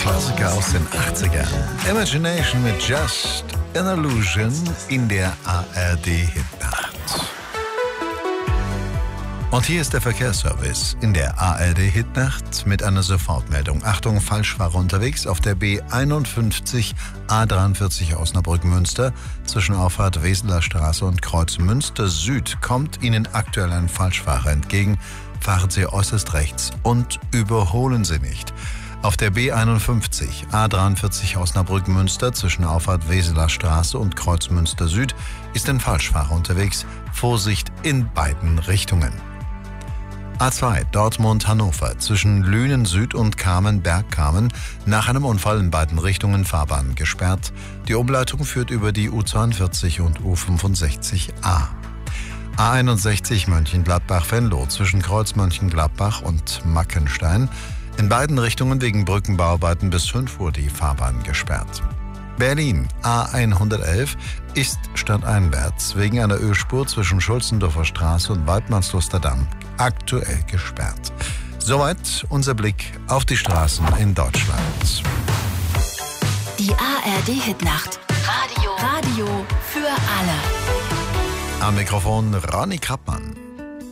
Klassiker aus den 80ern. Imagination mit Just an Illusion in der ARD-Hitnacht. Und hier ist der Verkehrsservice in der ARD-Hitnacht mit einer Sofortmeldung. Achtung, Falschfahrer unterwegs auf der B51 A43 Osnabrück-Münster. Zwischen Auffahrt Weseler Straße und Kreuz Münster Süd kommt Ihnen aktuell ein Falschfahrer entgegen. Fahren Sie äußerst rechts und überholen Sie nicht. Auf der B51 A43 Osnabrück-Münster zwischen Auffahrt Weseler Straße und Kreuz Münster Süd ist ein Falschfahrer unterwegs. Vorsicht in beiden Richtungen. A2 Dortmund-Hannover zwischen Lünen Süd und Kamen-Bergkamen nach einem Unfall in beiden Richtungen Fahrbahn gesperrt. Die Umleitung führt über die U42 und U65A. A61 Mönchengladbach-Venlo zwischen Kreuz Mönchengladbach und Mackenstein. In beiden Richtungen wegen Brückenbauarbeiten bis 5 Uhr die Fahrbahn gesperrt. Berlin A111 ist stadteinwärts wegen einer Ölspur zwischen Schulzendorfer Straße und Waldmannsluster Damm aktuell gesperrt. Soweit unser Blick auf die Straßen in Deutschland. Die ARD-Hitnacht. Radio für alle. Am Mikrofon Ronny Krappmann.